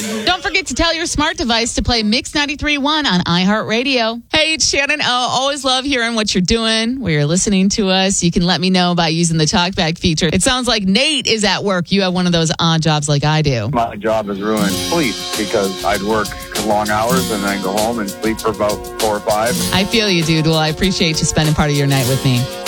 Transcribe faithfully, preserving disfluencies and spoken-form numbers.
Don't forget to tell your smart device to play Mix ninety-three point one on iHeartRadio. Hey, it's Shannon. I always love hearing what you're doing, where you're listening to us. You can let me know by using the talkback feature. It sounds like Nate is at work. You have one of those odd jobs like I do. My job is ruined sleep because I'd work long hours and then go home and sleep for about four or five. I feel you, dude. Well, I appreciate you spending part of your night with me.